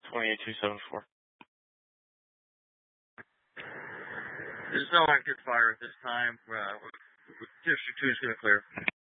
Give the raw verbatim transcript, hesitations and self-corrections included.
twenty-eight two seven four. There's no one good fire at this time. Uh, District two is going to clear.